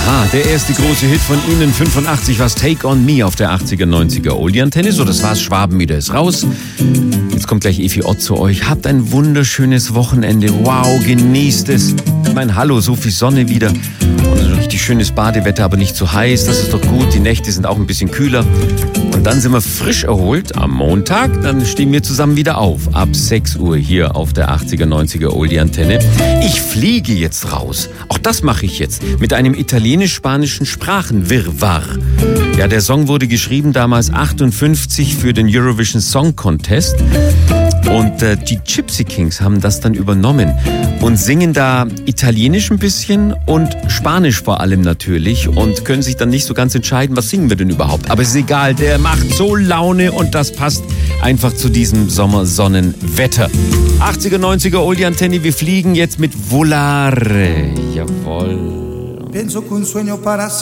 Aha, der erste große Hit von Ihnen, 85, was Take on Me auf der 80er, 90er Oldie-Antenne. So, das war's, Schwabenmieder ist raus. Jetzt kommt gleich Evi Ott zu euch. Habt ein wunderschönes Wochenende. Wow, genießt es. Ich meine, hallo, so viel Sonne wieder. Und ein richtig schönes Badewetter, aber nicht zu heiß. Das ist doch gut. Die Nächte sind auch ein bisschen kühler. Und dann sind wir frisch erholt am Montag. Dann stehen wir zusammen wieder auf. Ab 6 Uhr hier auf der 80er, 90er Oldie-Antenne. Ich fliege jetzt raus. Auch das mache ich jetzt. Mit einem italienisch-spanischen Sprachenwirrwarr. Ja, der Song wurde geschrieben damals 58 für den Eurovision Song Contest. Und die Gypsy Kings haben das dann übernommen und singen da Italienisch ein bisschen und Spanisch vor allem natürlich und können sich dann nicht so ganz entscheiden, was singen wir denn überhaupt. Aber es ist egal, der macht so Laune und das passt einfach zu diesem Sommersonnenwetter. 80er, 90er Oldie-Antenne, wir fliegen jetzt mit Volare. Jawohl.